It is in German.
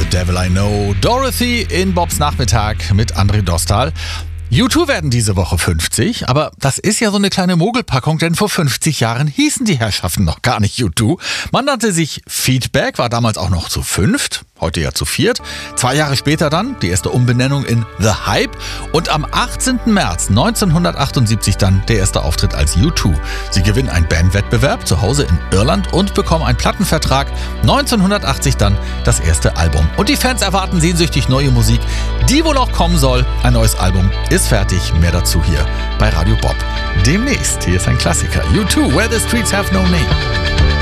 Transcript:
Devil I Know. Dorothy in Bobs Nachmittag mit André Dostal. U2 werden diese Woche 50, aber das ist ja so eine kleine Mogelpackung, denn vor 50 Jahren hießen die Herrschaften noch gar nicht U2. Man nannte sich Feedback, war damals auch noch zu fünft, heute ja zu viert. 2 Jahre später dann die erste Umbenennung in The Hype und am 18. März 1978 dann der erste Auftritt als U2. Sie gewinnen einen Bandwettbewerb zu Hause in Irland und bekommen einen Plattenvertrag. 1980 dann das erste Album. Und die Fans erwarten sehnsüchtig neue Musik, die wohl auch kommen soll. Ein neues Album ist fertig. Mehr dazu hier bei Radio Bob. Demnächst. Hier ist ein Klassiker. U2, Where the Streets Have No Name.